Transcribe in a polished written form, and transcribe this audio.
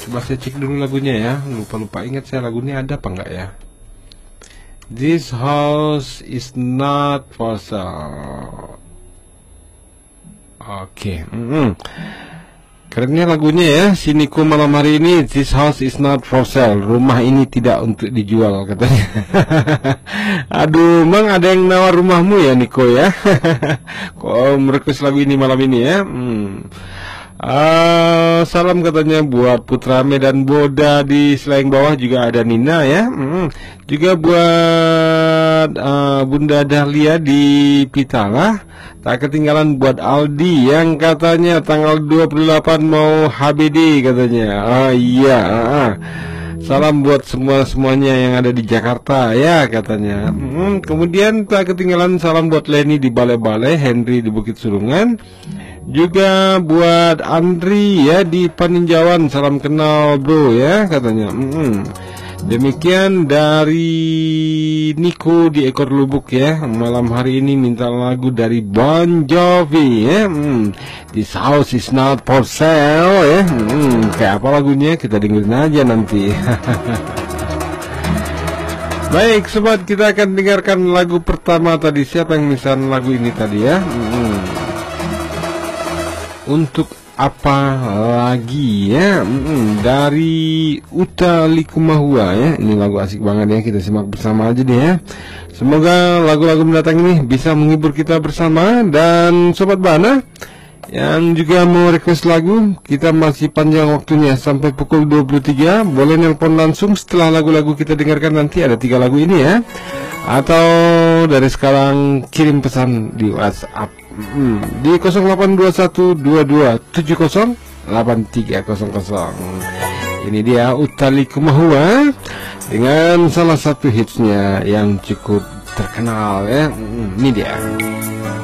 Coba saya cek dulu lagunya ya. Lupa ingat saya lagunya ada apa enggak ya. This house is not for sale. Oke. Kerennya lagunya ya, Siniku malam hari ini. This house is not for sale. Rumah ini tidak untuk dijual katanya. Aduh, Mang ada yang nawar rumahmu ya Niko ya. Kok merequest lagu ini malam ini ya. Salam katanya buat Putra Medan Boda di Selaing Bawah, juga ada Nina ya. Juga buat Bunda Dahlia di Pitala. Tak ketinggalan buat Aldi yang katanya tanggal 28 mau HBD katanya. Iya. Salam buat semuanya yang ada di Jakarta ya katanya. Kemudian tak ketinggalan salam buat Leni di Balai-Balai, Henry di Bukit Surungan. Juga buat Andri ya di Paninjauan, salam kenal bro ya katanya. Demikian dari Niko di Ekor Lubuk ya. Malam hari ini minta lagu dari Bon Jovi ya. This house is not for sale ya. Kayak apa lagunya kita dengerin aja nanti. Baik sobat, kita akan dengarkan lagu pertama tadi. Siapa yang misalnya lagu ini tadi ya? Untuk apa lagi ya, dari Uta Likumahua ya. Ini lagu asik banget ya, kita simak bersama aja deh ya. Semoga lagu-lagu mendatang ini bisa menghibur kita bersama. Dan sobat Bana yang juga mau request lagu, kita masih panjang waktunya sampai pukul 23. Boleh nelpon langsung setelah lagu-lagu kita dengarkan nanti. Ada 3 lagu ini ya. Atau dari sekarang kirim pesan di WhatsApp di 082122708300. Ini dia Utali Kumahua dengan salah satu hitsnya yang cukup terkenal ya. Ini dia.